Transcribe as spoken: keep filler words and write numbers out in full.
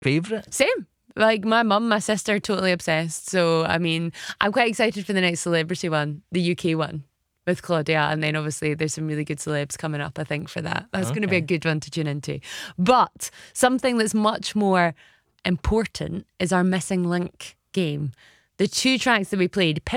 favourite? Same. Like my mum, my sister, totally obsessed. So, I mean, I'm quite excited for the next celebrity one, the U K one with Claudia. And then obviously there's some really good celebs coming up, I think, for that. That's okay. going to be a good one to tune into. But something that's much more important is our Missing Link game. The two tracks that we played,